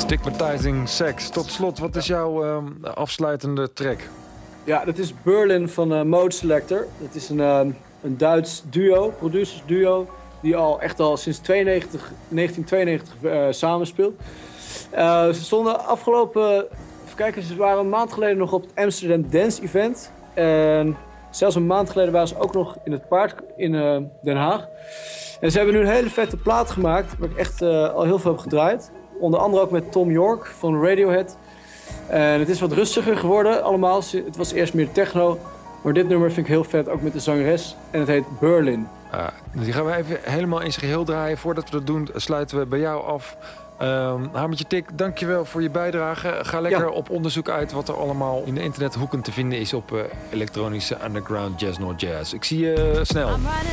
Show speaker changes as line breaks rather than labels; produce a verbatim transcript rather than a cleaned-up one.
Stigmatizing Sex. Tot slot, wat is jouw uh, afsluitende track?
Ja, dat is Berlin van uh, Mode Selector. Dat is een, uh, een Duits duo, producers duo, die al echt al sinds negentien tweeënnegentig uh, samenspeelt. Uh, ze stonden afgelopen, even kijken, ze waren een maand geleden nog op het Amsterdam Dance Event. En zelfs een maand geleden waren ze ook nog in het Paard in uh, Den Haag. En ze hebben nu een hele vette plaat gemaakt, waar ik echt uh, al heel veel heb gedraaid. Onder andere ook met Tom York van Radiohead. En het is wat rustiger geworden allemaal. Het was eerst meer techno. Maar dit nummer vind ik heel vet, ook met de zangeres. En het heet Berlin.
Uh, die gaan we even helemaal in zijn geheel draaien. Voordat we dat doen, sluiten we bij jou af. Um, Hamertje Tik, dankjewel voor je bijdrage. Ga lekker ja. op onderzoek uit wat er allemaal in de internethoeken te vinden is op uh, elektronische underground jazz, Noord jazz. Ik zie je uh, snel.